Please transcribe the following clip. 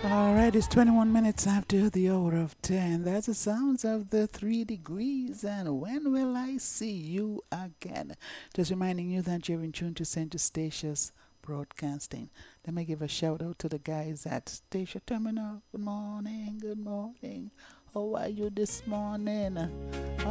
All right, it's 21 minutes after the hour of 10. That's the sounds of the 3 degrees. And when will I see you again? Just reminding you that you're in tune to Center Statia's broadcasting. Let me give a shout out to the guys at Statia Terminal. Good morning, good morning. How are you this morning?